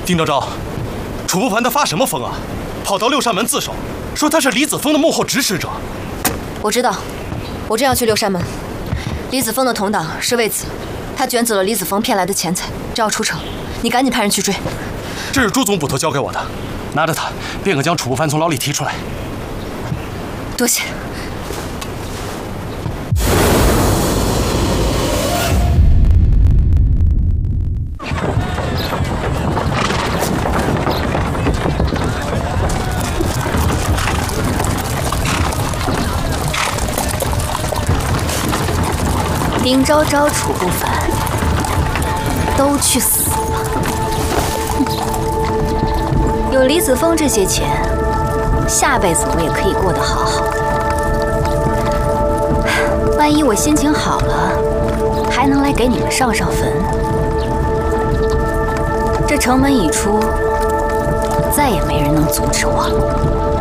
丁昭昭，楚不凡他发什么疯啊？跑到六扇门自首，说他是李子峰的幕后指使者。 我知道，我正要去六扇门。李子峰的同党是魏子，他卷走了李子峰骗来的钱财，正要出城。你赶紧派人去追。 这是朱总捕头交给我的，拿着它，便可将楚不凡从牢里提出来。 多谢。丁昭昭、楚不凡都去死吧！有李子峰这些钱，下辈子我也可以过得好好的。万一我心情好了，还能来给你们上上坟。这城门已出，再也没人能阻止我了。